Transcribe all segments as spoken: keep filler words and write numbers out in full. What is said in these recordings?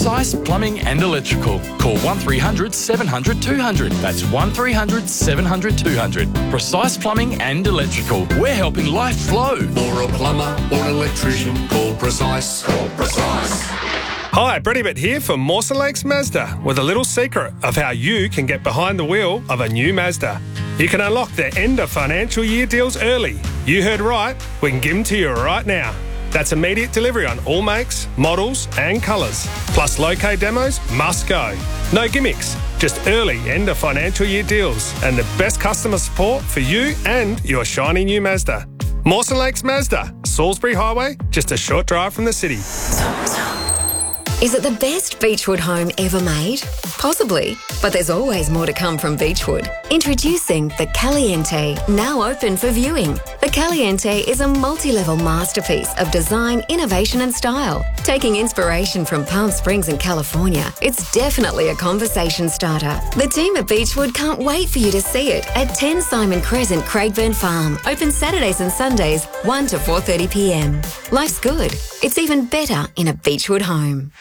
Precise Plumbing and Electrical. Call one three hundred seven hundred two hundred. That's one three hundred seven hundred two hundred. Precise Plumbing and Electrical. We're helping life flow. For a plumber or an electrician, call Precise. Call Precise. Hi, Brady Bitt here for Mawson Lakes Mazda with a little secret of how you can get behind the wheel of a new Mazda. You can unlock their end of financial year deals early. You heard right, we can give them to you right now. That's immediate delivery on all makes, models and colours. Plus low-K demos must go. No gimmicks, just early end of financial year deals and the best customer support for you and your shiny new Mazda. Mawson Lakes Mazda, Salisbury Highway, just a short drive from the city. Is it the best Beechwood home ever made? Possibly, but there's always more to come from Beechwood. Introducing the Caliente, now open for viewing. The Caliente is a multi-level masterpiece of design, innovation and style. Taking inspiration from Palm Springs and California, it's definitely a conversation starter. The team at Beechwood can't wait for you to see it at ten Simon Crescent, Craigburn Farm. Open Saturdays and Sundays, one to four thirty p m. Life's good. It's even better in a Beechwood home.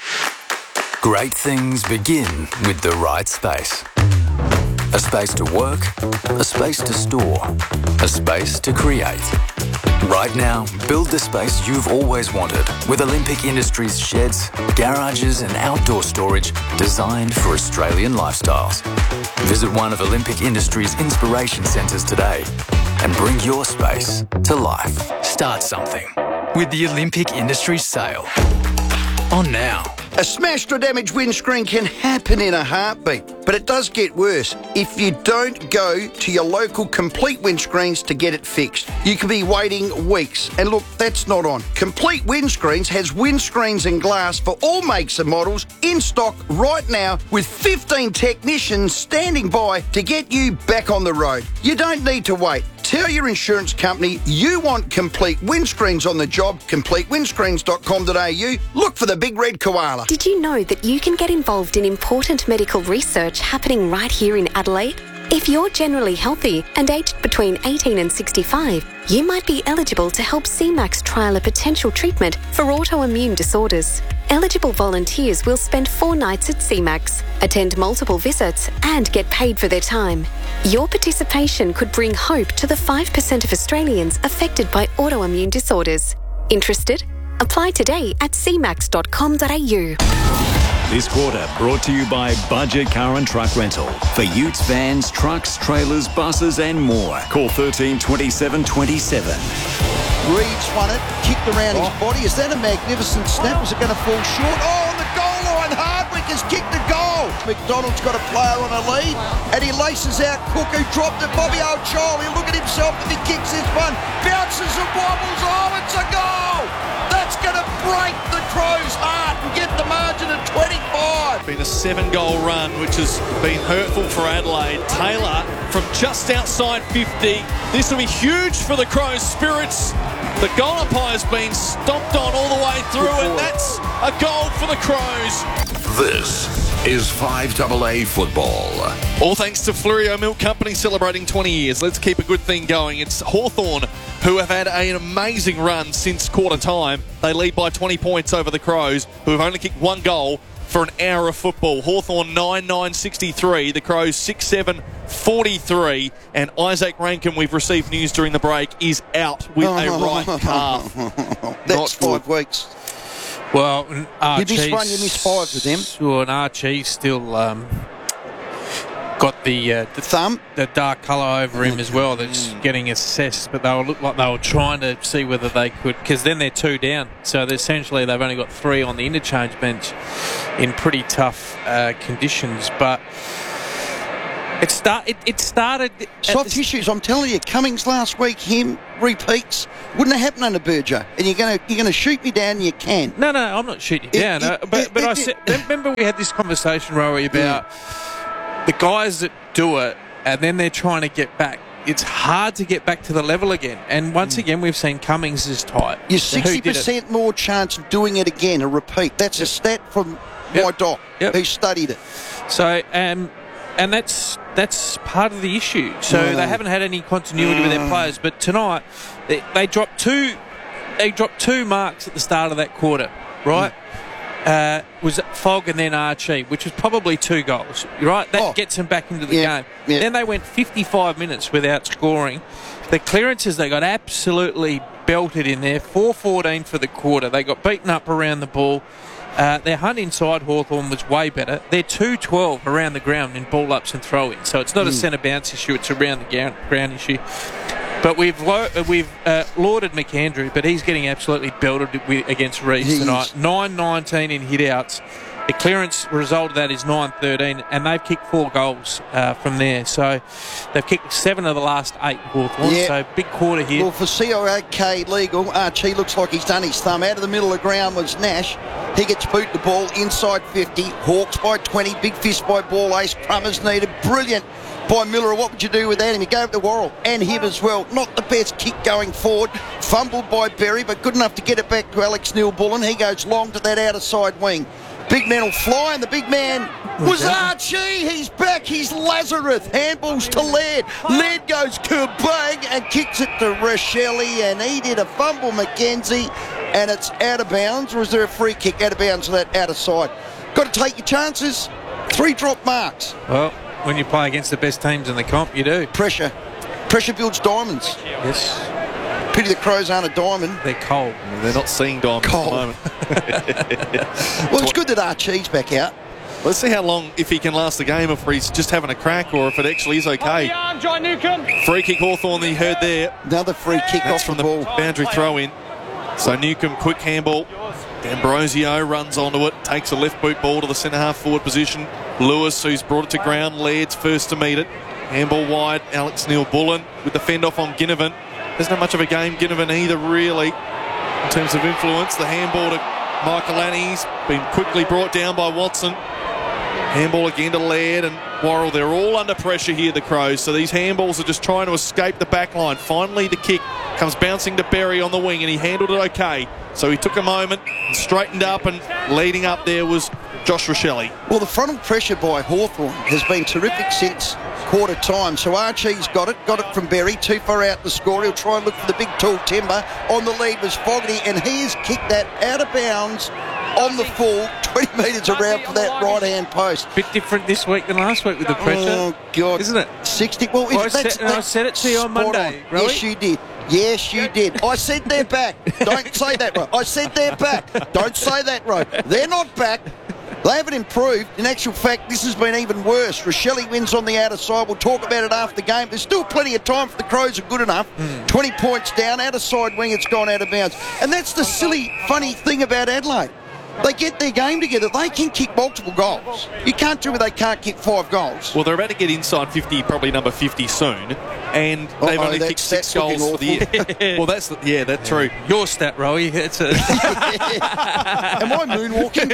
Great things begin with the right space. A space to work, a space to store, a space to create. Right now, build the space you've always wanted with Olympic Industries sheds, garages and outdoor storage designed for Australian lifestyles. Visit one of Olympic Industries' inspiration centres today and bring your space to life. Start something with the Olympic Industries sale. On now. A smashed or damaged windscreen can happen in a heartbeat, but it does get worse if you don't go to your local Complete Windscreens to get it fixed. You could be waiting weeks, and look, that's not on. Complete Windscreens has windscreens and glass for all makes and models in stock right now with fifteen technicians standing by to get you back on the road. You don't need to wait. Tell your insurance company you want Complete Windscreens on the job, complete windscreens dot com dot a u. Look for the big red koala. Did you know that you can get involved in important medical research happening right here in Adelaide? If you're generally healthy and aged between eighteen and sixty-five, you might be eligible to help C MAX trial a potential treatment for autoimmune disorders. Eligible volunteers will spend four nights at C MAX, attend multiple visits and get paid for their time. Your participation could bring hope to the five percent of Australians affected by autoimmune disorders. Interested? Apply today at c max dot com dot a u. This quarter brought to you by Budget Car and Truck Rental. For utes, vans, trucks, trailers, buses and more. Call thirteen twenty-seven twenty-seven. Reed's won it, kicked around his body. Is that a magnificent snap? Is it going to fall short? Oh, on the goal line, Hardwick has kicked the goal. McDonald's got a player on a lead, and he laces out Cook, who dropped it. Bobby O'Chole, he'll look at himself if he kicks this one. Bounces and wobbles. Oh, it's a goal! That's going to break the Crows' heart and get the margin at twenty-five. Been a seven-goal run, which has been hurtful for Adelaide. Taylor from just outside fifty. This will be huge for the Crows' spirits. The goal umpire's been stomped on all the way through, and that's a goal for the Crows. This is five A A football. All thanks to Fleurieu Milk Company celebrating twenty years. Let's keep a good thing going. It's Hawthorn who have had an amazing run since quarter time. They lead by twenty points over the Crows, who have only kicked one goal for an hour of football. Hawthorn nine nine sixty-three, the Crows six seven forty-three, and Isaac Rankin, we've received news during the break, is out with a right calf. That's five weeks. Well, Archie, you missed one, you missed five with them. Sure, and Archie still um, got the, uh, the thumb, the dark colour over him as well. That's mm. getting assessed, but they will look like they were trying to see whether they could, because then they're two down. So essentially, they've only got three on the interchange bench in pretty tough uh, conditions, but. It, start, it, it started... Soft tissues, I'm telling you. Cummings last week, him, repeats. Wouldn't have happened under Berger. And you're going to you're gonna shoot me down, you can. No, no, I'm not shooting you down. It, uh, but it, but it, I said, it, remember we had this conversation, Rowie, about yeah. the guys that do it and then they're trying to get back. It's hard to get back to the level again. And once mm. again, we've seen Cummings is tight. You're sixty percent more chance of doing it again, a repeat. That's yep. a stat from yep. my doc, yep. who studied it. So... um. And that's that's part of the issue. So no. they haven't had any continuity no. with their players. But tonight, they, they dropped two they dropped two marks at the start of that quarter, right? Mm. uh, was Fogg and then Archie, which was probably two goals. Right, that Oh. gets them back into the Yeah, game. yeah. Then they went fifty-five minutes without scoring. The clearances they got absolutely belted in there. four fourteen for the quarter. They got beaten up around the ball. Uh, their hunt inside Hawthorn was way better. They're two twelve around the ground in ball ups and throw-ins. So it's not a centre bounce issue, it's a round the ground, ground issue. But we've lo- we've uh, lauded McAndrew, but he's getting absolutely belted with, against Reece He tonight. is. nine nineteen in hit-outs. The clearance result of that is nine thirteen, and they've kicked four goals uh, from there. So they've kicked seven of the last eight Hawthorn. Yeah. So big quarter here. Well, for C O A K legal, Archie looks like he's done his thumb. Out of the middle of the ground was Nash. He gets boot the ball inside fifty. Hawks by twenty. Big fist by Ball Ace. Crummers needed. Brilliant by Miller. What would you do without him? He gave it to Worrell and him as well. Not the best kick going forward. Fumbled by Berry, but good enough to get it back to Alex Neil-Bullen. He goes long to that outer side wing. Big man will fly, and the big man was Archie. He's back. He's Lazarus. Handballs to Laird. Laird goes kerbang and kicks it to Rochelle, and he did a fumble, McKenzie, and it's out of bounds. Or is there a free kick out of bounds to that outer side? Got to take your chances. Three drop marks. Well, when you play against the best teams in the comp, you do. Pressure. Pressure builds diamonds. Yes. Pity the Crows aren't a diamond. They're cold. They're not seeing diamonds Cold. at the moment. Well, it's good that Archie's back out. Let's see how long, if he can last the game, if he's just having a crack, or if it actually is okay. Free kick Hawthorn that you heard there. Another free kick That's off from the the ball. boundary throw in. So Newcomb, quick handball. D'Ambrosio runs onto it, takes a left boot ball to the centre half forward position. Lewis, who's brought it to ground, Laird's first to meet it. Handball wide, Alex Neil-Bullen with the fend off on Ginnivan. Doesn't have much of a game, Ginnivan, either, really, in terms of influence. The handball to Michael Annie's been quickly brought down by Watson. Handball again to Laird and Worrell. They're all under pressure here, the Crows. So these handballs are just trying to escape the back line. Finally, the kick comes bouncing to Berry on the wing, and he handled it okay. So he took a moment, straightened up, and leading up there was Josh Rochelle. Well, the frontal pressure by Hawthorn has been terrific since quarter time. So Archie's got it, got it from Berry, too far out to score. He'll try and look for the big tall timber. On the lead was Fogarty, and he has kicked that out of bounds on the full, twenty metres around for that right-hand post. Bit different this week than last week with the pressure. Oh, God. Isn't it? sixty. Well, Well, I if that's, said- and I that's said it to you on spot Monday, on. Rowie. Yes, you did. Yes, you did. I said they're back. Don't say that, Ro. I said they're back. Don't say that, Ro. They're not back. They haven't improved. In actual fact, this has been even worse. Rochelle wins on the outer side. We'll talk about it after the game. There's still plenty of time for the Crows are good enough. Mm. twenty points down, outer side wing, it's gone out of bounds. And that's the silly, funny thing about Adelaide. They get their game together. They can kick multiple goals. You can't do it, they can't kick five goals. Well, they're about to get inside fifty, probably number fifty soon, and they've Uh-oh, only that- kicked six that's looking goals for the year. Well, that's the, yeah, that's true. Your stat, Rowie. It's a Am I moonwalking?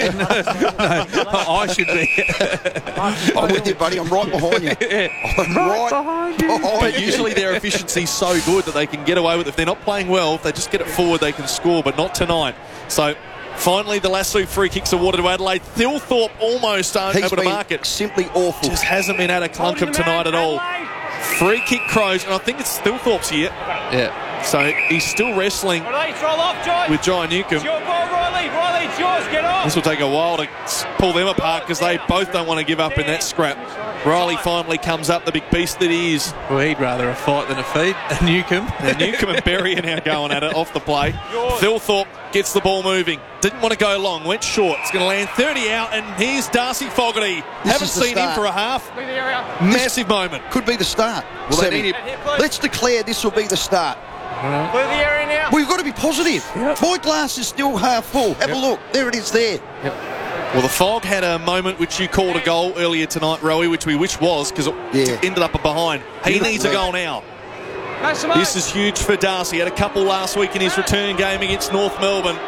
I should be. I'm with you, buddy. I'm right behind you. I'm right behind you. But usually their efficiency's so good that they can get away with it. If they're not playing well, if they just get it forward, they can score, but not tonight. So finally, the Lasso free kicks awarded to Adelaide. Thilthorpe almost aren't He's able to been mark it. simply awful. Just hasn't been able to clunk him tonight at all. Free kick Crows, and I think it's Thilthorpe's here. Yeah. So he's still wrestling with Jai Newcomb. This will take a while to pull them apart because they both don't want to give up in that scrap. Riley finally comes up, the big beast that he is. Well, he'd rather a fight than a feed. Newcomb. And Newcomb and Berry are now going at it off the play. Thilthorpe gets the ball moving. Didn't want to go long, went short. It's going to land thirty out, and here's Darcy Fogarty. This Haven't is the seen him start. for a half. Massive moment. Could be the start. Well, they Sammy. need Let's declare this will be the start. Clear the area now. We've got to be positive. Yep. My glass is still half full. Have Yep. a look. There it is there. Well, the Fog had a moment which you called a goal earlier tonight, Rowie, which we wish was because it Yeah. ended up a behind. He Beautiful. needs a goal now. This is huge for Darcy. Had a couple last week in his return game against North Melbourne.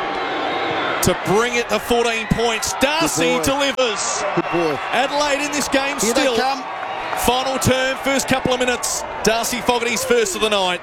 To bring it to fourteen points. Darcy boy. delivers. Good boy. Adelaide in this game Here still. they come. Final turn, first couple of minutes. Darcy Fogarty's first of the night.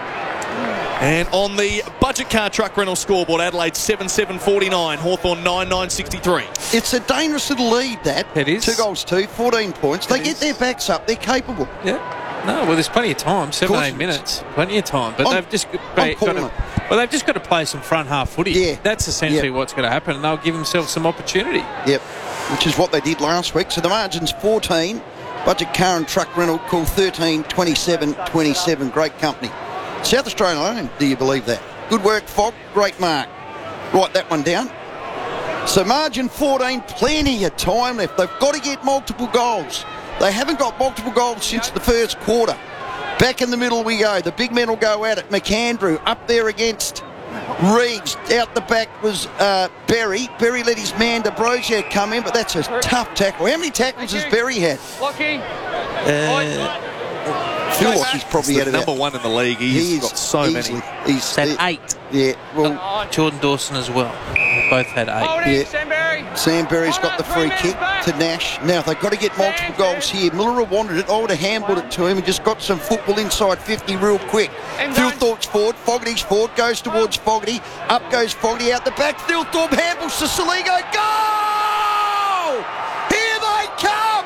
And on the budget car truck rental scoreboard, Adelaide seven seven forty-nine, Hawthorn nine nine sixty-three. It's a dangerous little lead, that. It is. Two goals, two, fourteen points. They It get is. their backs up. They're capable. Yeah. No, well, there's plenty of time. course Seven, there eight is. minutes. Plenty of time. But I'm- they've just got, I'm got calling to it. Well, they've just got to play some front half footy. Yeah. That's essentially Yep. what's going to happen, and they'll give themselves some opportunity. Yep, which is what they did last week. So the margin's fourteen. Budget car and truck rental, call thirteen twenty-seven twenty-seven. Great company. South Australian owned, do you believe that? Good work, Fog. Great mark. Write that one down. So margin fourteen, plenty of time left. They've got to get multiple goals. They haven't got multiple goals since the first quarter. Back in the middle we go. The big men will go at it. McAndrew up there against Reeves. Out the back was uh, Berry. Berry let his man De Brozier come in, but that's a tough tackle. How many tackles has Berry had? Uh, I feel like he's probably he's had the about, number one in the league. He's he got so easily, many. He's Had he- eight. Yeah, well, Jordan Dawson as well. They both had eight. yeah. Sam Berry's got the free kick to Nash. Now, they've got to get multiple goals here. Miller wanted it. I would have handballed it to him and just got some football inside fifty real quick. Philthorpe's forward. Fogarty's forward. Goes towards Fogarty. Up goes Fogarty out the back. Philthorpe handballs to Saligo. Goal! Here they come!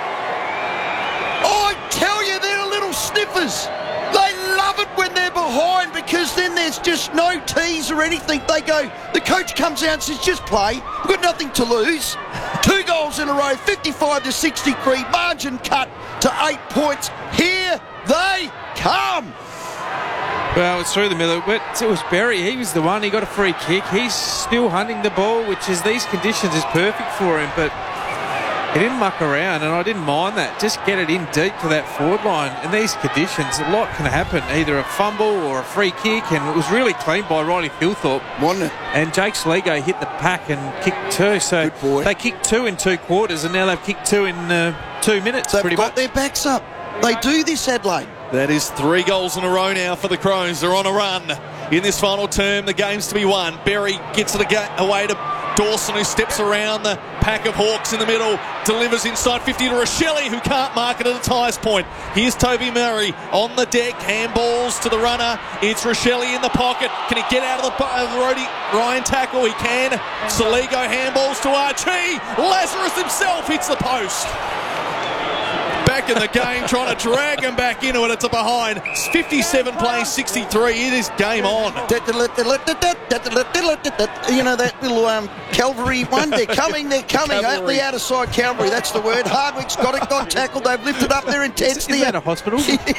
I tell you, they're little sniffers. They love it when they're behind because then there's just no tease or anything. They go, the coach comes out and says, just play. We've got nothing to lose. Two goals in a row, fifty-five to sixty-three. Margin cut to eight points. Here they come. Well, it's through the middle, but it was Berry. He was the one. He got a free kick. He's still hunting the ball, which is these conditions is perfect for him, but he didn't muck around, and I didn't mind that. Just get it in deep to that forward line. In these conditions, a lot can happen, either a fumble or a free kick, and it was really clean by Riley Philthorpe. Wasn't it? And Jake Saligo hit the pack and kicked two. So Good boy. they kicked two in two quarters, and now they've kicked two in uh, two minutes. They've pretty got much. their backs up. They do this, Adelaide. That is three goals in a row now for the Crows. They're on a run in this final term. The game's to be won. Berry gets it away to Dawson, who steps around the pack of Hawks in the middle, delivers inside fifty to Rochelle, who can't mark it at its highest point. Here's Toby Murray on the deck, handballs to the runner. It's Rochelle in the pocket. Can he get out of the, uh, the roadie? Ryan tackle, he can. Saligo handballs to Archie. Lazarus himself hits the post. Back in the game, trying to drag him back into it. It's a behind. It's fifty-seven plays sixty-three. It is game on. You know that little um, cavalry one? They're coming, they're coming. Out the outer side cavalry, that's the word. Hardwick's got it, got tackled. They've lifted up their intensity. Is that a hospital?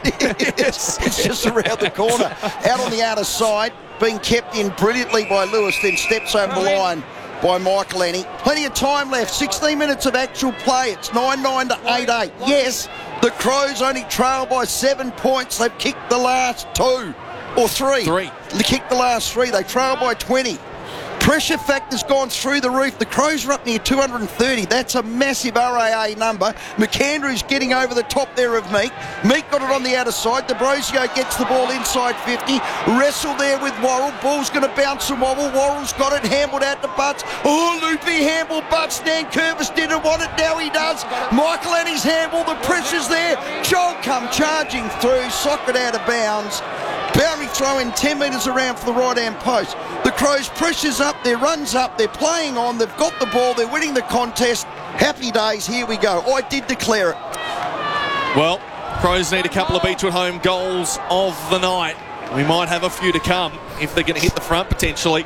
Yes, it's just around the corner. Out on the outer side, being kept in brilliantly by Lewis, then steps over the line by Michael Annie. Plenty of time left, sixteen minutes of actual play. It's nine nine to eight eight. Yes, the Crows only trail by seven points. They've kicked the last two, or three. Three. They kicked the last three. They trail by twenty. Pressure factor's gone through the roof. The Crows are up near two hundred thirty. That's a massive R A A number. McAndrew's getting over the top there of Meek. Meek got it on the outer side. De Brozier gets the ball inside fifty. Wrestle there with Worrell. Ball's going to bounce and wobble. Worrell's got it. Handled out to Butts. Oh, Loopy handball. Butts. Dan Curvis didn't want it. Now he does. Michael Annie's handball. The pressure's there. Joel come charging through. Socket out of bounds. Boundary throw in ten metres around for the right-hand post. The Crows pressures up, their runs up, they're playing on, they've got the ball, they're winning the contest. Happy days, here we go. I did declare it. Well, Crows need a couple of Beachwood home goals of the night. We might have a few to come if they're going to hit the front potentially.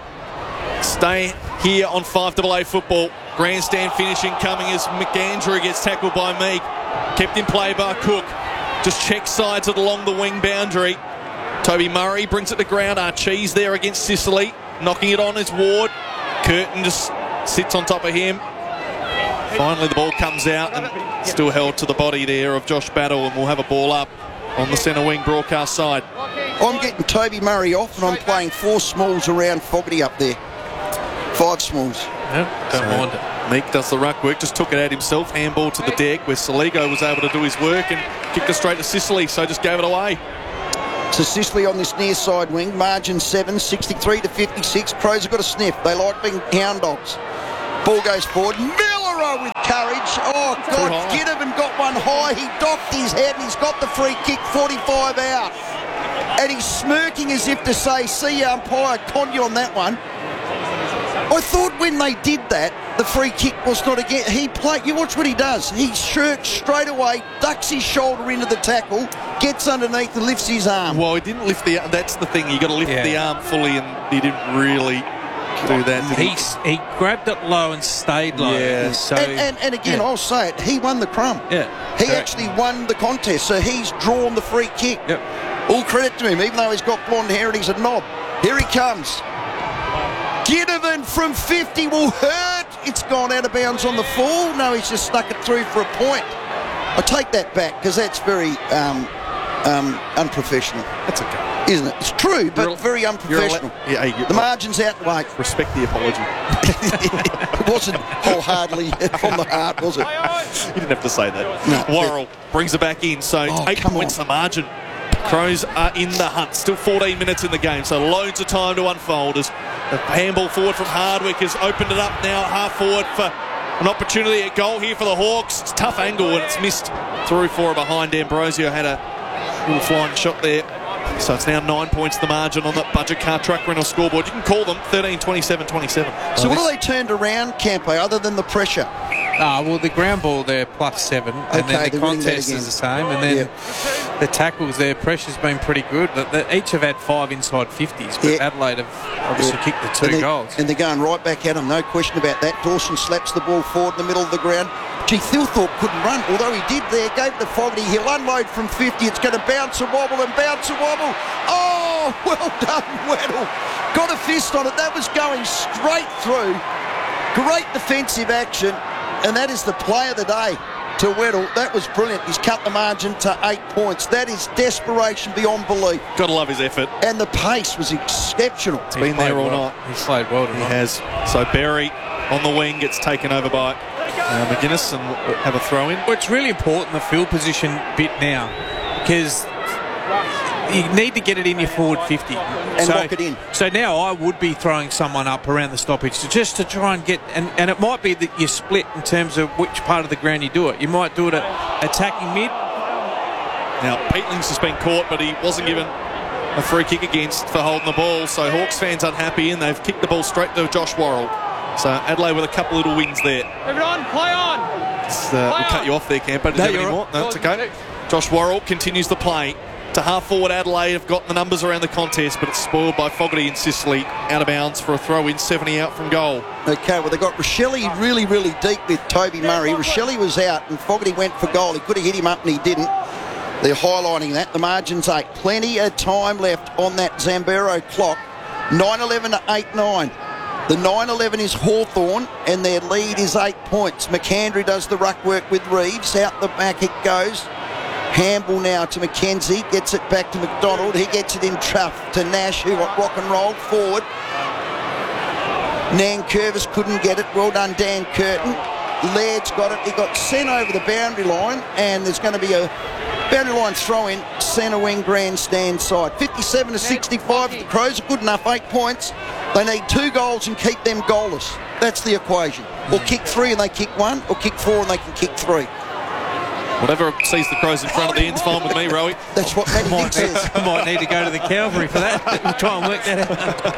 Stay here on five A A football. Grandstand finishing coming as McAndrew gets tackled by Meek. Kept in play by Cook. Just check sides it along the wing boundary. Toby Murray brings it to ground. Archie's there against Sicily. Knocking it on is Ward. Curtin just sits on top of him. Finally the ball comes out and still held to the body there of Josh Battle, and we'll have a ball up on the centre wing broadcast side. I'm getting Toby Murray off and I'm playing four smalls around Fogarty up there. Five smalls. Yep, don't So, mind it. Meek does the ruck work, just took it out himself, handball to the deck where Saligo was able to do his work and kicked it straight to Sicily, so just gave it away. So Sicily on this near side wing, margin seven, sixty-three to fifty-six. Crows have got a sniff. They like being hound dogs. Ball goes forward. Millero with courage. Oh, God, Ginnivan got one high. He docked his head and he's got the free kick, forty-five out. And he's smirking as if to say, see ya, umpire, con you on that one. I thought when they did that, the free kick was not again. He played. You watch what he does. He shirts straight away, ducks his shoulder into the tackle, gets underneath and lifts his arm. Well, he didn't lift the. That's the thing. You got to lift Yeah. the arm fully, and he didn't really do that. Did he? He's, he grabbed it low and stayed low. Yeah. So, And, and, and again, yeah. I'll say it. He won the crumb. Yeah. He Correct. actually won the contest, so he's drawn the free kick. Yep. All credit to him, even though he's got blonde hair and he's a knob. Here he comes. Ginnivan from fifty will hurt. It's gone out of bounds on the full. No, he's just stuck it through for a point. I take that back because that's very um, um, unprofessional. That's okay. Isn't it? It's true, but You're a- very you're a unprofessional. le- yeah, hey, you- the margin's out the way. Respect the apology. It wasn't wholeheartedly from the heart, was it? You didn't have to say that. No. Worrell brings it back in, so Oh, eight come points on. the margin. Crows are in the hunt. Still fourteen minutes in the game, so loads of time to unfold as the handball forward from Hardwick has opened it up now, half forward for an opportunity at goal here for the Hawks. It's a tough angle and it's missed through for behind. Ambrosio had a little flying shot there. So it's now nine points the margin on the Budget Car Truck Rental scoreboard. You can call them thirteen twenty-seven twenty-seven. So what have they turned around, Campo, other than the pressure? Ah, well, the ground ball there plus seven, and Okay, then the they're winning that contest again. is the same, and then the tackles there, pressure's been pretty good. But they each have had five inside fifties, but Yeah. Adelaide have obviously Yeah. kicked the two and they, goals. And they're going right back at him, no question about that. Dawson slaps the ball forward in the middle of the ground. Gee, Thilthorpe couldn't run, although he did there, gave it to Fogarty. He'll unload from fifty. It's going to bounce and wobble and bounce and wobble. Oh, well done, Weddle. Got a fist on it. That was going straight through. Great defensive action, and that is the play of the day to Weddle. That was brilliant. He's cut the margin to eight points. That is desperation beyond belief. Gotta love his effort. And the pace was exceptional. He's been there all well. night. He's played well He tonight. has. So Berry on the wing gets taken over by uh, McGuinness and will have a throw in. Well, it's really important the field position bit now because you need to get it in your forward fifty And so, lock it in. So now I would be throwing someone up around the stoppage to, just to try and get, and, and it might be that you split in terms of which part of the ground you do it. You might do it at attacking mid. Now, Peatling's just been caught, but he wasn't given a free kick against for holding the ball. So Hawks fans unhappy, and they've kicked the ball straight to Josh Worrell. So Adelaide with a couple little wins there. Move it on, play on. It's, uh, we'll cut you off there, Campo. Did No, you have any you're more? right. No, it's okay. Josh Worrell continues the play to half forward. Adelaide have got the numbers around the contest, but it's spoiled by Fogarty and Sicily out of bounds for a throw in, seventy out from goal. Okay, well, they got Rochelle really, really deep with Toby Murray. Rochelle was out and Fogarty went for goal. He could have hit him up and he didn't. They're highlighting that. The margin's eight. Plenty of time left on that Zambero clock. nine eleven to eight nine. The nine eleven is Hawthorn and their lead is eight points. McAndrew does the ruck work with Reeves. Out the back it goes. Hamble now to McKenzie. Gets it back to McDonald. He gets it in tough to Nash, who rock and rolled forward. Nankervis couldn't get it. Well done, Dan Curtin. Laird's got it. He got sent over the boundary line, and there's going to be a boundary line throw in centre wing grandstand side. fifty-seven to sixty-five. The Crows are good enough, eight points. They need two goals and keep them goalless. That's the equation. Or kick three and they kick one, or kick four and they can kick three. Whatever sees the Crows in front of the end's fine with me, Rowie. That's what Matty Vick says. I might need to go to the Calvary for that. We'll try and work that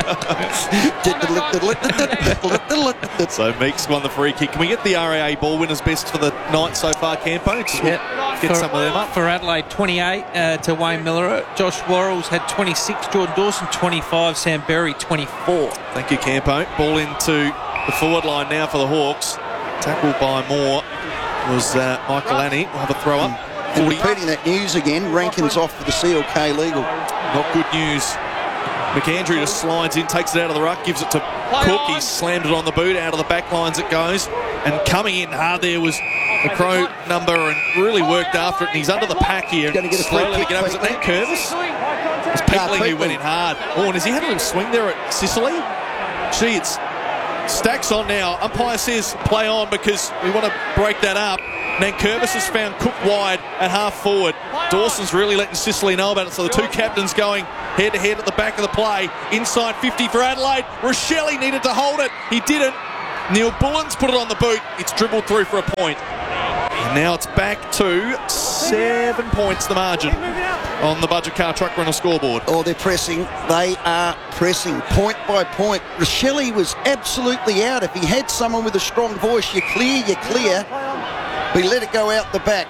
out. So Meeks won the free kick. Can we get the R A A ball winners best for the night so far, Campo? Just Yeah. get for, some of them up. For Adelaide, twenty-eight uh, to Wayne Miller. Josh Worrell's had twenty-six. Jordan Dawson, twenty-five. Sam Berry, twenty-four. Thank you, Campo. Ball into the forward line now for the Hawks. Tackled by Moore was uh, Michael Annie. We'll have a throw up. And repeating that news again, Rankin's off for the C L K legal. Not good news. McAndrew just slides in, takes it out of the ruck, gives it to Cook. He slammed it on the boot, out of the back lines it goes. And coming in hard there was the Crow number and really worked after it. And he's under the pack here. Gonna get a free Slowly kick, get up. Is it Nate Curvis? It's Peatling who went in hard. Oh, and has he had a little swing there at Sicily? Gee, it's stacks on now. Umpire says play on because we want to break that up. Nankervis has found Cook wide at half forward. Dawson's really letting Sicily know about it. So the two captains going head to head at the back of the play. Inside fifty for Adelaide. Rochelle needed to hold it. He didn't. Neil Bullens put it on the boot. It's dribbled through for a point. And now it's back to seven points the margin on the Budget Car Truck Rental scoreboard. Oh, they're pressing. They are pressing point by point. Rochelle was absolutely out. If he had someone with a strong voice, you're clear, you're clear. We let it go out the back.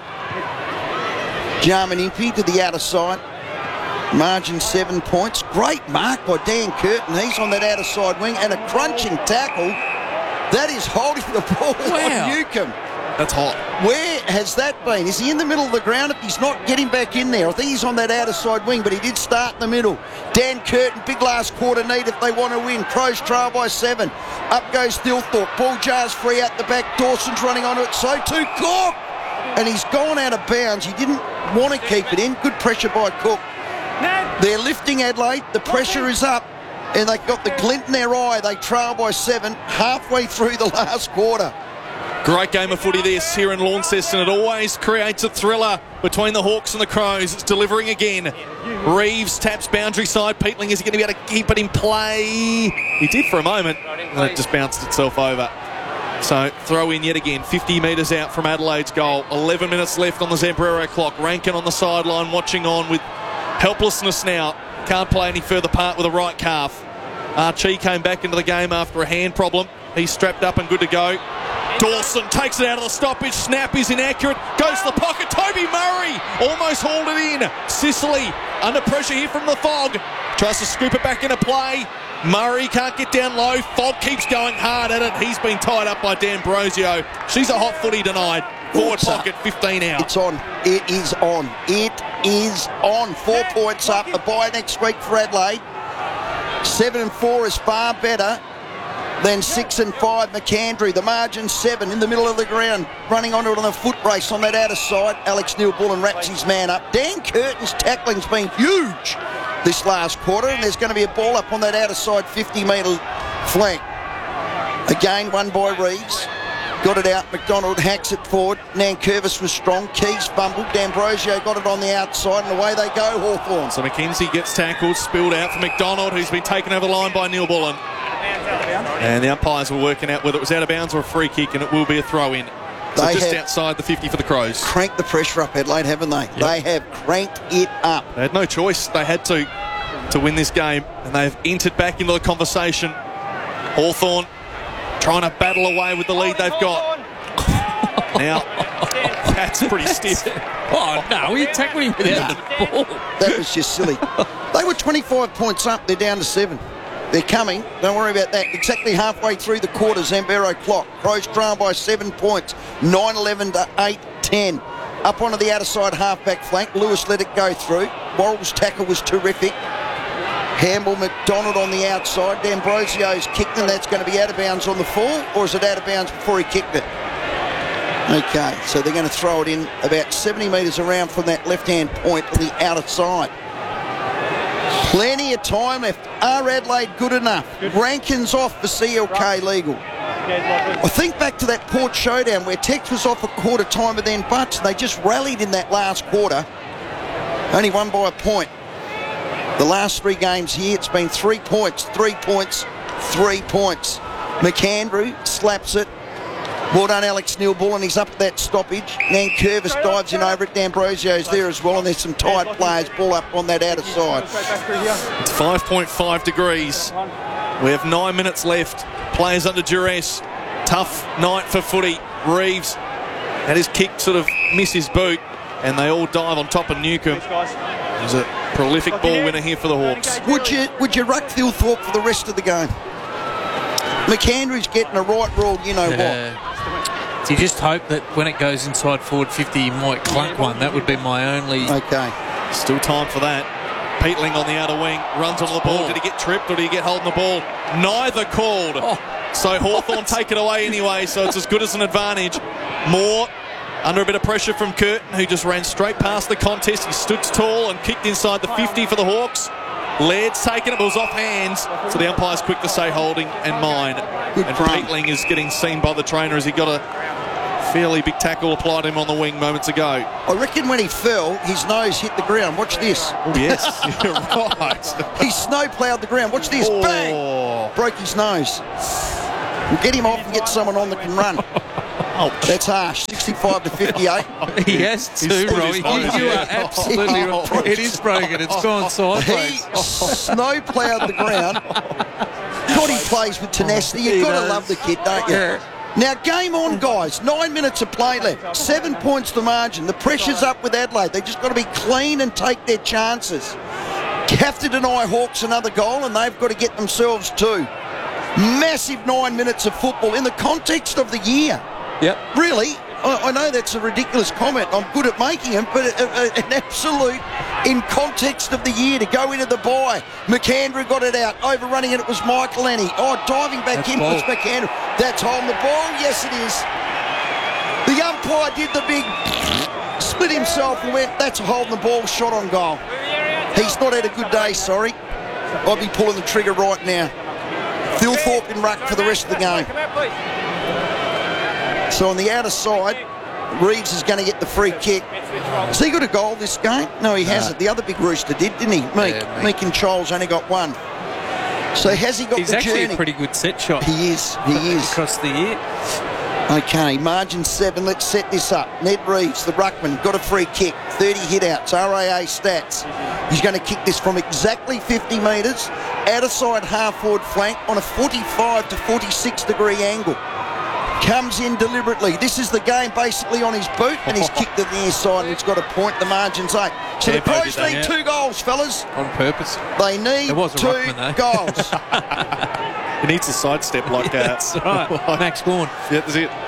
Jarman Impey to the outer side. Margin seven points. Great mark by Dan Curtin. He's on that outer side wing and a crunching tackle. That is holding the ball Wow. on Newcombe. That's hot. Where has that been? Is he in the middle of the ground? If he's not, get him back in there. I think he's on that outer side wing, but he did start in the middle. Dan Curtin, big last quarter need if they want to win. Crows trail by seven. Up goes Thilthorpe. Ball jars free out the back. Dawson's running onto it. So too Cook. And he's gone out of bounds. He didn't want to keep it in. Good pressure by Cook. They're lifting Adelaide. The pressure is up. And they've got the glint in their eye. They trail by seven halfway through the last quarter. Great game of footy there, here in Launceston. It always creates a thriller between the Hawks and the Crows. It's delivering again. Reeves taps boundary side. Peatling, is he going to be able to keep it in play? He did for a moment, and it just bounced itself over. So throw in yet again, fifty metres out from Adelaide's goal. eleven minutes left on the Zambrero clock. Rankin on the sideline watching on with helplessness now. Can't play any further part with a right calf. Archie came back into the game after a hand problem. He's strapped up and good to go. Dawson takes it out of the stoppage. Snap is inaccurate. Goes to the pocket. Toby Murray almost hauled it in. Sicily under pressure here from the Fog. Tries to scoop it back into play. Murray can't get down low. Fog keeps going hard at it. He's been tied up by D'Ambrosio. She's a hot footy denied. Forward It's pocket, fifteen out. It's on. It is on. It is on. Four points up. A bye next week for Adelaide. Seven and four is far better than six and five. McAndrew, the margin seven in the middle of the ground, running onto it on a foot race on that outer side. Alex Neal-Bullen wraps his man up. Dan Curtin's tackling's been huge this last quarter, and there's going to be a ball up on that outer side fifty metre flank. Again, won by Reeves. Got it out. McDonald hacks it forward. Nankervis was strong. Keys fumbled. D'Ambrosio got it on the outside, and away they go, Hawthorn. So McKenzie gets tackled, spilled out for McDonald, who's been taken over the line by Neil Bullen. And the umpires were working out whether it was out of bounds or a free kick, and it will be a throw-in. So They just have outside the fifty for the Crows. Cranked the pressure up, Adelaide, haven't they? Yep. They have cranked it up. They had no choice. They had to to win this game, and they've entered back into the conversation. Hawthorn trying to battle away with the lead they've got. Now, that's pretty stiff. Oh, no, he tackled him without the ball. That was just silly. They were twenty-five points up. They're down to seven. They're coming. Don't worry about that. Exactly halfway through the quarter, Zambero clock. Crows trail by seven points. nine eleven to eight ten. Up onto the outer side half-back flank. Lewis let it go through. Worrell's tackle was terrific. Hamble, McDonald on the outside. D'Ambrosio's kicked, and that's going to be out of bounds on the fall, or is it out of bounds before he kicked it? Okay, so they're going to throw it in about seventy metres around from that left-hand point on the outer side. Plenty of time left. Are Adelaide good enough? Rankin's off for C L K legal. I think back to that Port showdown where Tex was off a quarter time, but then Butts, they just rallied in that last quarter. Only won by a point. The last three games here, it's been three points, three points, three points. McAndrew slaps it. Well done, Alex Neal-Bullen. He's up at that stoppage. Nankervis dives in over it. D'Ambrosio's there as well, and there's some tired players. Ball up on that outer side. It's five point five degrees. We have nine minutes left. Players under duress. Tough night for footy. Reeves had his kick sort of miss his boot, and they all dive on top of Newcombe. There's a prolific ball winner here for the Hawks. Would you would you ruck Thilthorpe for the rest of the game? McAndrew's getting a right rule, you know Yeah. what. So you just hope that when it goes inside forward fifty, you might clunk one. That would be my only... Okay. Still time for that. Peatling on the outer wing, runs onto the ball. Did he get tripped or did he get holding the ball? Neither called. Oh. So Hawthorn take it away anyway, so it's as good as an advantage. Moore under a bit of pressure from Curtin, who just ran straight past the contest. He stood tall and kicked inside the fifty for the Hawks. Laird's taken it, but it was off hands, so the umpire's quick to say holding and mine. Good and run. Peatling is getting seen by the trainer as he got a fairly big tackle applied to him on the wing moments ago. I reckon when he fell, his nose hit the ground. Watch this. Oh, yes, you're right. He snowploughed the ground. Watch this. Oh. Bang! Broke his nose. We'll get him off and get someone on that can run. Ouch. That's harsh. sixty sixty-five to fifty-eight. He has too, Robbie. You, you are absolutely right. It is broken. It's gone sideways. He snowplowed the ground. God, he plays with tenacity. You've got to love the kid, don't you? Yeah. Now, game on, guys. Nine minutes of play left. Seven points to margin. The pressure's up with Adelaide. They've just got to be clean and take their chances. Have to deny Hawks another goal, and they've got to get themselves two. Massive nine minutes of football in the context of the year. Yep. Really, I, I know that's a ridiculous comment. I'm good at making them, but a, a, an absolute, in context of the year, to go into the bye. McAndrew got it out. Overrunning it, it was Michael Annie. Oh, diving back That's in ball. was McAndrew. That's holding the ball. Yes, it is. The umpire did the big split himself and went, that's a holding the ball, shot on goal. He's not had a good day, sorry. I'll be pulling the trigger right now. Phil Thorpe in ruck for the rest of the game. So on the outer side, Reeves is going to get the free kick. Has he got a goal this game? No, he hasn't. The other big rooster did, didn't he? Meek. Yeah, Meek and Charles only got one. So has he got He's the actually journey? a pretty good set shot. He is. He is. Across the year. Okay, margin seven. Let's set this up. Ned Reeves, the ruckman, got a free kick. thirty hit-outs, R A A stats. He's going to kick this from exactly fifty metres, outer side half-forward flank on a forty-five to forty-six degree angle. Comes in deliberately. This is the game basically on his boot, and he's kicked to the near side, and he's got a point. The margin's eight. So Yeah, the Crows did that, need yeah. two goals, fellas. On purpose. They need There was a two ruckman, though. goals. He needs a sidestep like that. That's right. Max Gawn. Yeah, that's it.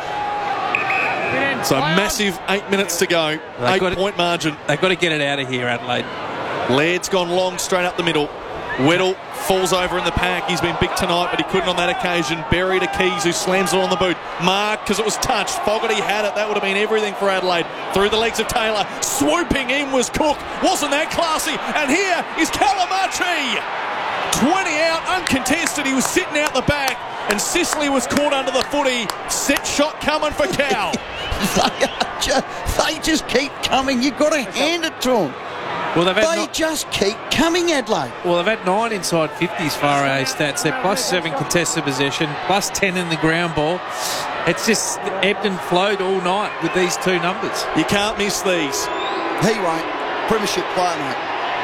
So massive eight minutes to go. They've got Eight-point margin. They've got to get it out of here, Adelaide. Laird's gone long straight up the middle. Weddle falls over in the pack. He's been big tonight, but he couldn't on that occasion. Berry to Keys, who slams it on the boot. Mark, because it was touched. Fogarty had it. That would have been everything for Adelaide. Through the legs of Taylor. Swooping in was Cook. Wasn't that classy? And here is Calamachi. twenty out, uncontested. He was sitting out the back, and Sicily was caught under the footy. Set shot coming for Cal. they, are just, they just keep coming. You've got to hand it to them. Well, they've had They no- just keep coming, Adelaide. Well, they've had nine inside fifties for R A A stats. They're plus seven contested possession, plus ten in the ground ball. It's just ebbed and flowed all night with these two numbers. You can't miss these. He won't. Premiership player, mate.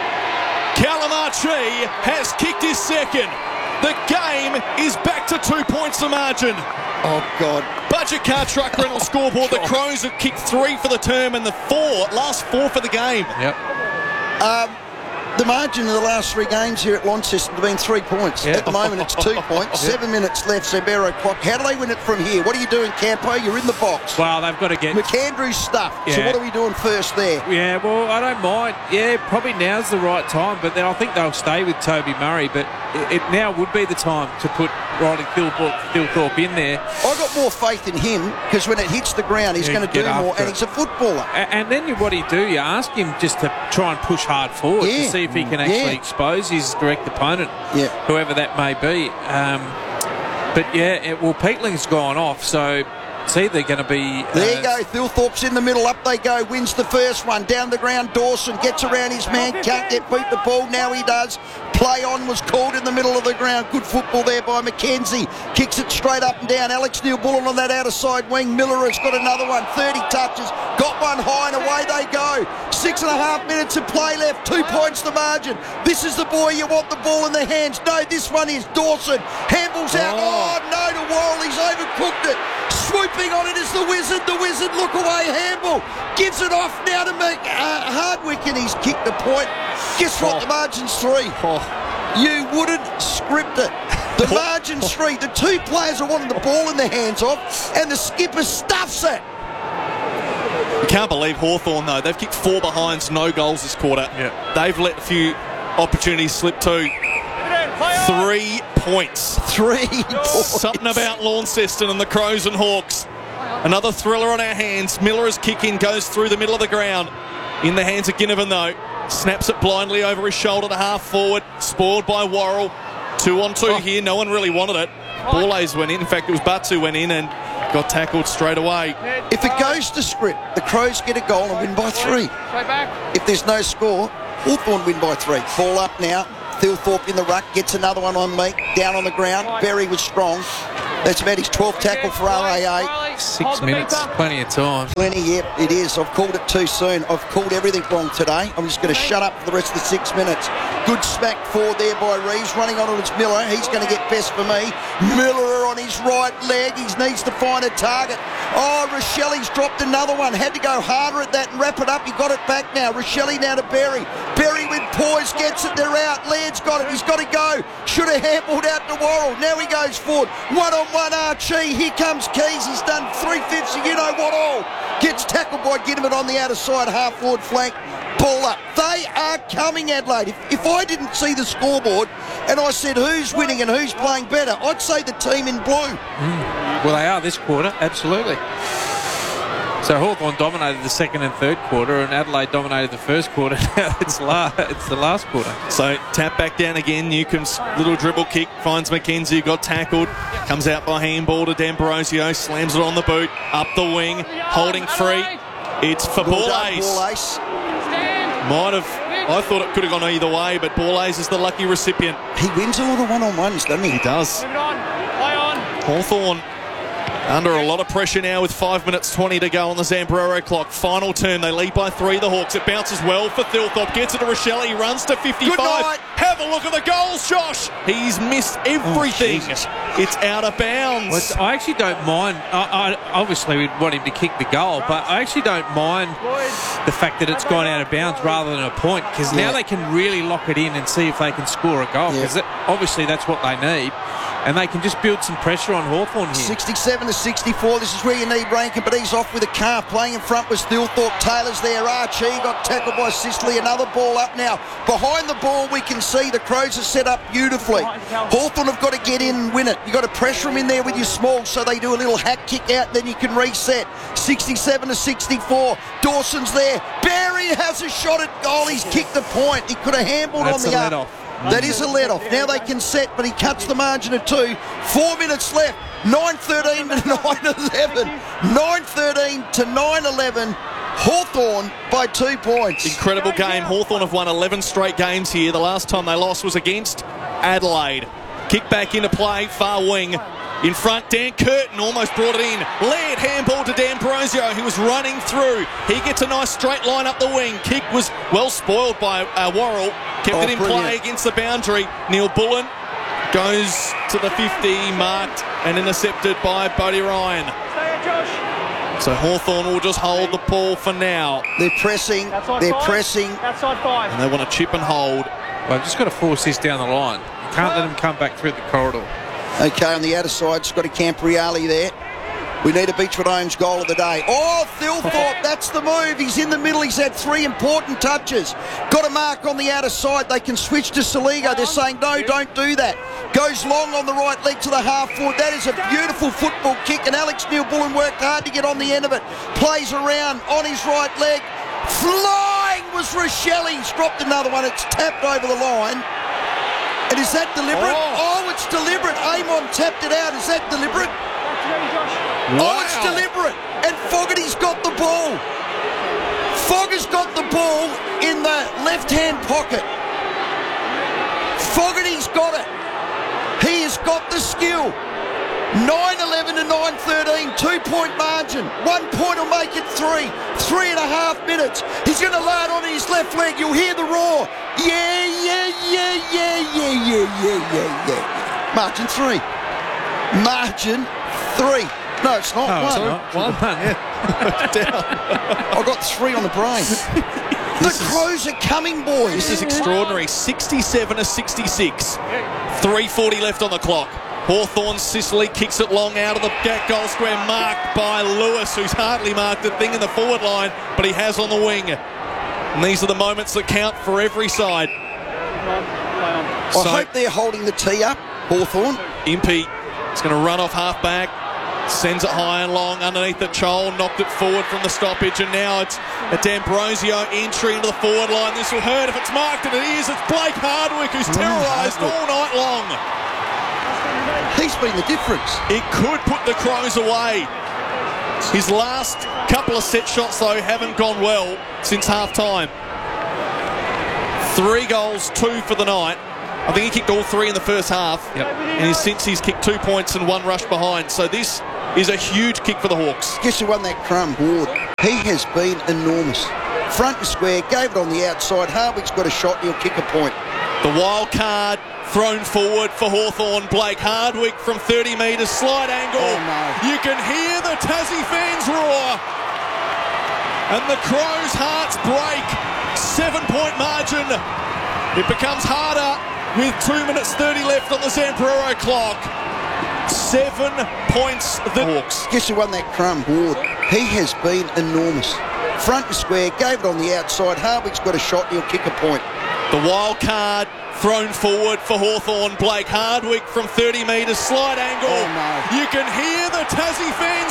Calamachi has kicked his second. The game is back to two points to margin. Oh, God. Budget car truck rental scoreboard. The Crows have kicked three for the term and the four, last four for the game. Yep. Um, the margin of the last three games here at Launceston have been three points. Yeah. At the moment, it's two points. Seven minutes left, so Barrow clock. How do they win it from here? What are you doing, Campo? You're in the box. Well, they've got to get... McAndrew's stuff. So Yeah. what are we doing first there? Yeah, well, I don't mind. Yeah, probably now's the right time, but then I think they'll stay with Toby Murray, but it, it now would be the time to put Riley Thilthorpe in there. I got more faith in him because when it hits the ground, he's Yeah, going to get do more, after and it. he's a footballer. A- And then you, what do you do? You ask him just to try and push hard forward Yeah. to see if he can actually Yeah. expose his direct opponent, Yeah. whoever that may be. Um, but yeah, it, well, Peatling's gone off, so it's either going to be. Uh, There you go. Thilthorpe's in the middle. Up they go. Wins the first one. Down the ground, Dawson gets around his man. Can't get beat the ball. Now he does. Play on was called in the middle of the ground. Good football there by McKenzie. Kicks it straight up and down. Alex Neil-Bullen on that outer side wing. Miller has got another one. thirty touches. Got one high and away they go. Six and a half minutes of play left. Two points to margin. This is the boy you want the ball in the hands. No, this one is Dawson. Handballs out. Oh, no to Worrell. He's overcooked it. Swooping on it is the Wizard. The Wizard look away. Handball. Gives it off now to make uh, Hardwick, and he's kicked the point. Guess what? The margin's three. You wouldn't script it. The margin's three. The two players are wanting the ball in their hands of, and the skipper stuffs it. You can't believe Hawthorn though. They've kicked four behinds, no goals this quarter. Yeah. They've let a few opportunities slip too. Three points. Three points. Something about Launceston and the Crows and Hawks. Another thriller on our hands. Miller's kick in goes through the middle of the ground. In the hands of Ginnivan though. Snaps it blindly over his shoulder to half forward. Spoiled by Worrell. Two on two here. No one really wanted it. Borlays went in. In fact, it was Butts who went in and got tackled straight away. If it goes to script, the Crows get a goal and win by three. If there's no score, Hawthorn win by three. Ball up now. Thilthorpe in the ruck, gets another one on Meek, down on the ground. Berry was strong. That's about his twelfth tackle for R A A. Six minutes, plenty of time. Plenty, yep, it is. I've called it too soon. I've called everything wrong today. I'm just going to shut up for the rest of the six minutes. Good smack forward there by Reeves. Running on it, it's Miller. He's going to get best for me. Miller on his right leg. He needs to find a target. Oh, Rochelli's dropped another one. Had to go harder at that and wrap it up. He got it back now. Rochelli now to Berry. Berry with poise gets it. They're out. Laird's got it. He's got to go. Should have handballed out to Worrell. Now he goes forward. One on one Archie. Here comes Keys. He's done three-fifths of you know what all. Gets tackled by Ginnivan on the outer side, half-forward flank. Ball up. They are coming, Adelaide. If, if I didn't see the scoreboard and I said who's winning and who's playing better, I'd say the team in blue. Mm. Well, they are this quarter, absolutely. So Hawthorn dominated the second and third quarter, and Adelaide dominated the first quarter. Now it's, la- it's the last quarter. So tap back down again. Newcomb's little dribble kick finds McKenzie, got tackled, comes out by handball to D'Ambrosio, slams it on the boot, up the wing, holding free. It's for Ball Ace. Might have, I thought it could have gone either way, but Ball Ace is the lucky recipient. He wins all the one-on-ones, doesn't he? He does. Hawthorn under a lot of pressure now with five minutes twenty to go on the Zambrero clock. Final turn, they lead by three, the Hawks. It bounces well for Thilthorpe, gets it to Rochelle, he runs to fifty-five. Have a look at the goals, Josh. He's missed everything. Oh, it's out of bounds. Well, I actually don't mind. I, I, obviously, we'd want him to kick the goal, but I actually don't mind the fact that it's gone out of bounds rather than a point, because yeah. now they can really lock it in and see if they can score a goal, because yeah. obviously that's what they need. And they can just build some pressure on Hawthorn here. sixty-seven to sixty-four. This is where you need Rankin, but he's off with a calf. Playing in front was Thilthorpe. Taylor's there. Archie got tackled by Sicily. Another ball up now. Behind the ball, we can see the Crows are set up beautifully. Hawthorn have got to get in and win it. You've got to pressure them in there with your small, so they do a little hack kick out, then you can reset. sixty-seven to sixty-four. Dawson's there. Barry has a shot at goal. He's kicked the point. He could have handballed That's on the a up. let-off. That is a let-off. Now they can set, but he cuts the margin of two. Four minutes left. nine thirteen to nine eleven. nine thirteen to nine eleven. Hawthorn by two points. Incredible game. Hawthorn have won eleven straight games here. The last time they lost was against Adelaide. Kick back into play, far wing. In front, Dan Curtin almost brought it in. Laird handball to D'Ambrosio, who was running through. He gets a nice straight line up the wing. Kick was well spoiled by uh, Worrell. Kept oh, it in brilliant. play against the boundary. Neil Bullen goes to the fifty, marked and intercepted by Bodie Ryan. So Hawthorn will just hold the ball for now. They're pressing. They're five. pressing. Outside five. And they want to chip and hold. Well, I've just got to force this down the line. You can't let them come back through the corridor. Okay, on the outer side, Scotty Campriali there. We need a Beechwood Homes goal of the day. Oh, Thilthorpe, that's the move. He's in the middle. He's had three important touches. Got a mark on the outer side. They can switch to Saligo. They're saying, no, don't do that. Goes long on the right leg to the half forward. That is a beautiful football kick, and Alex Neil-Bullen worked hard to get on the end of it. Plays around on his right leg. Flying was Rochelle. He's dropped another one. It's tapped over the line. And is that deliberate? Oh, oh it's deliberate. Amon tapped it out. Is that deliberate? Wow. Oh, it's deliberate. And Fogarty's got the ball. Fogger's got the ball in the left-hand pocket. Fogarty's got it. He has got the skill. nine eleven to nine thirteen, two-point margin. One point will make it three. Three and a half minutes. He's going to lay it on his left leg. You'll hear the roar. Yeah, yeah, yeah, yeah, yeah, yeah, yeah, yeah, yeah. Margin three. Margin three. No, it's not. Oh, one. it's not. One. Yeah. I got three on the brain. The Crows are coming, boys. This is extraordinary. sixty-seven to sixty-six. three forty left on the clock. Hawthorn, Sicily kicks it long out of the goal square, marked by Lewis, who's hardly marked a thing in the forward line, but he has on the wing. And these are the moments that count for every side. I so, hope they're holding the tee up, Hawthorn. Impey is going to run off half-back, sends it high and long underneath the Chol, knocked it forward from the stoppage, and now it's a D'Ambrosio entry into the forward line. This will hurt if it's marked, and it is. It's Blake Hardwick, who's terrorised all night long. He's been the difference. It could put the Crows away. His last couple of set shots, though, haven't gone well since half-time. Three goals, two for the night. I think he kicked all three in the first half. Yep. And since he's kicked two points and one rush behind. So this is a huge kick for the Hawks. Guess who won that Crumb Ward? He has been enormous. Front and square, gave it on the outside. Hardwick's got a shot, he'll kick a point. The wild card thrown forward for Hawthorn. Blake Hardwick from thirty metres, slide angle. Oh, no. You can hear the Tassie fans roar. And the Crows' hearts break. Seven-point margin. It becomes harder with two minutes thirty left on the Zamperero clock. Seven points the Hawks. Guess who won that Crumb Ward? He has been enormous. Front and square, gave it on the outside. Hardwick's got a shot, he'll kick a point. The wild card thrown forward for Hawthorn. Blake Hardwick from thirty metres, slide angle. Oh, no. You can hear the Tassie fans